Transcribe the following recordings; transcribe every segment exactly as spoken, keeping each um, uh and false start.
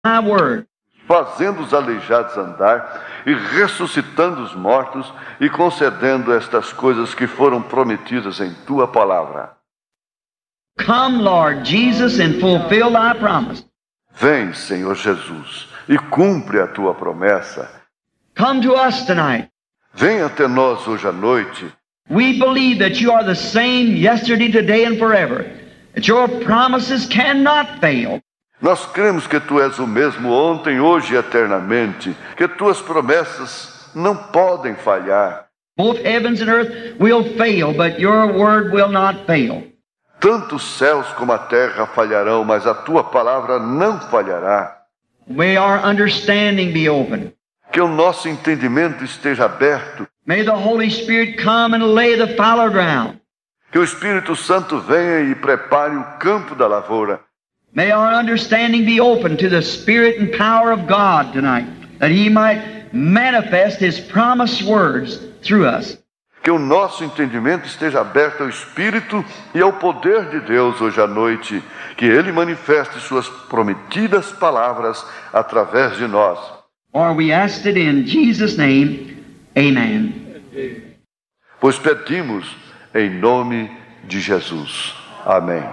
my word. Fazendo os aleijados andar e ressuscitando os mortos e concedendo estas coisas que foram prometidas em tua palavra. Come, Lord Jesus, and fulfill thy promise. Vem, Senhor Jesus, e cumpre a tua promessa. Come to us tonight. Vem até nós hoje à noite. We believe that you are the same yesterday, today, and forever, that your promises cannot fail. Nós cremos que tu és o mesmo ontem, hoje e eternamente, que tuas promessas não podem falhar. Both heavens and earth will fail, but your word will not fail. Tanto os céus como a terra falharão, mas a tua palavra não falhará. May our understanding be open. Que o nosso entendimento esteja aberto. May the Holy Spirit come and lay the fallow ground. Que o Espírito Santo venha e prepare o campo da lavoura. May our understanding be open to the Spirit and power of God tonight, that He might manifest His promised words through us. Que o nosso entendimento esteja aberto ao Espírito e ao poder de Deus hoje à noite, que Ele manifeste suas prometidas palavras através de nós. For we asked it in Jesus' name, amen. Pois pedimos em nome de Jesus. Amém.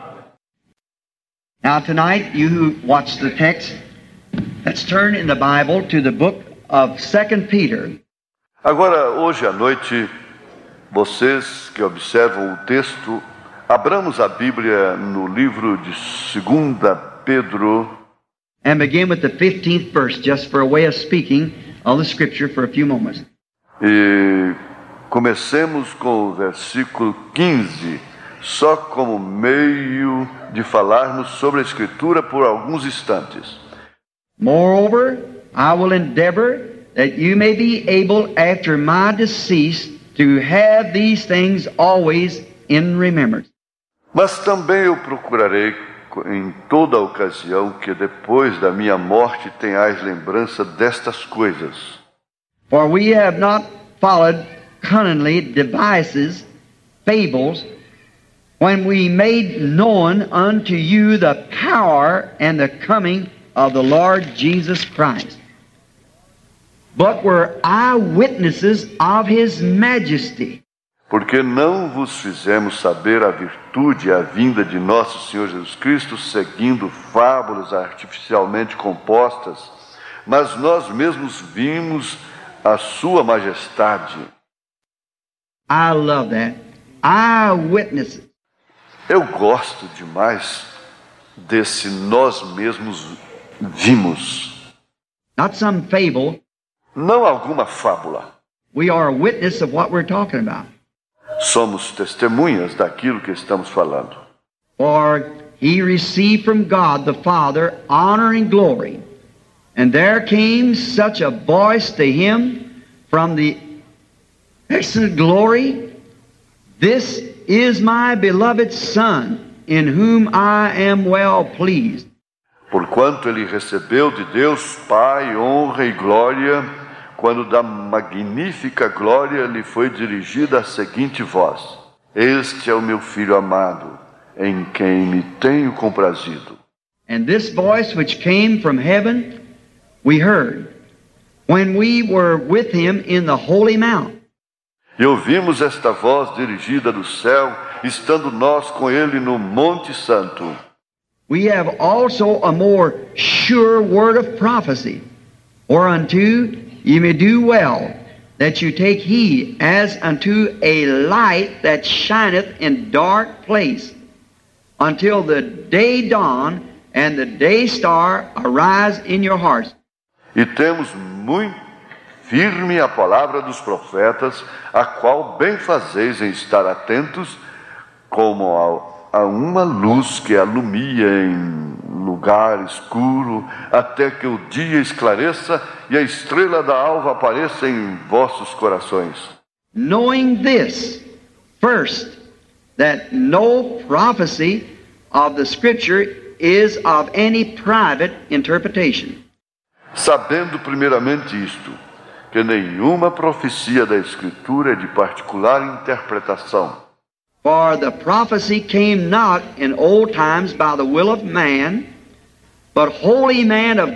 Now tonight, you who watch the text, let's turn in the Bible to the book of Second Peter. Agora, hoje à noite, vocês que observam o texto, abramos a Bíblia no livro de Segunda Pedro. And begin with the fifteenth verse, just for a way of speaking of the Scripture for a few moments. E comecemos com o versículo quinze, só como meio de falarmos sobre a Escritura por alguns instantes. Moreover, I will endeavor that you may be able after my decease to have these things always in remembrance. Mas também eu procurarei em toda ocasião que depois da minha morte tenhais lembrança destas coisas. For we have not followed cunningly devices, fables, when we made known unto you the power and the coming of the Lord Jesus Christ, but were eyewitnesses of His majesty. Porque não vos fizemos saber a virtude e a vinda de nosso Senhor Jesus Cristo seguindo fábulas artificialmente compostas, mas nós mesmos vimos a sua majestade. I love that. Eyewitnesses. Eu gosto demais desse nós mesmos vimos. Not some fable. Não alguma fábula. We are a witness of what we're talking about. Somos testemunhas daquilo que estamos falando. For He received from God the Father honor and glory, and there came such a voice to Him from the excellent glory, This is my beloved Son, in whom I am well pleased. Porquanto ele recebeu de Deus Pai honra e glória, quando da magnífica glória lhe foi dirigida a seguinte voz: Este é o meu Filho amado, em quem me tenho comprazido. And this voice which came from heaven we heard, when we were with Him in the holy mount. E ouvimos esta voz dirigida do céu, estando nós com ele no Monte Santo. We have also a more sure word of prophecy, whereunto ye may do well, that you take heed as unto a light that shineth in dark place, until the day dawn and the day star arise in your hearts. E temos muito firme a palavra dos profetas, a qual bem fazeis em estar atentos, como a, a uma luz que alumia em lugar escuro, até que o dia esclareça e a estrela da alva apareça em vossos corações. Knowing this, first, that no prophecy of the Scripture is of any private interpretation. Sabendo primeiramente isto, que nenhuma profecia da Escritura é de particular interpretação. For the prophecy came not in old times by the will of man, but holy man of